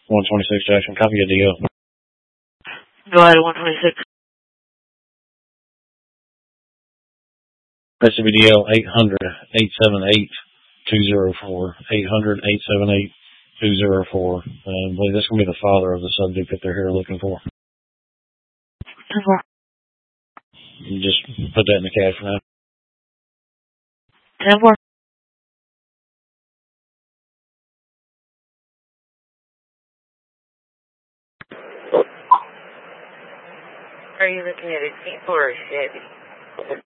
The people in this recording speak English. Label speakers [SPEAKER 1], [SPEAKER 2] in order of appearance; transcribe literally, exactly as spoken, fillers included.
[SPEAKER 1] one twenty-six Jackson, copy your D L.
[SPEAKER 2] Go ahead, one twenty-six.
[SPEAKER 1] That should be D L eight hundred, eight seven eight, two zero four. eight hundred, eight seven eight, two zero four. And I believe that's going to be the father of the subject that they're here looking for.
[SPEAKER 2] ten four.
[SPEAKER 1] You just put that in the cache for now.
[SPEAKER 2] ten four. Are you looking at a Jeep or a Chevy?